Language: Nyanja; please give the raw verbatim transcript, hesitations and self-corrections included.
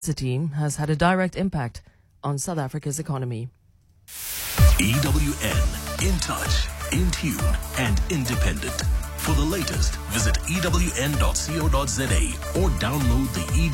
has had a direct impact on South Africa's economy. E W N, in touch, in tune, and independent. For the latest, visit E W N dot co dot za or download the E W N